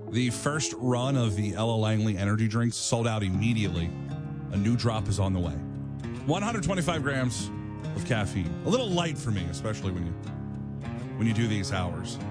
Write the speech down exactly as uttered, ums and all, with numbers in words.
The first run of the Ella Langley energy drinks sold out immediately. A new drop is on the way. one hundred twenty-five grams of caffeine. A little light for me, especially when you when you do these hours.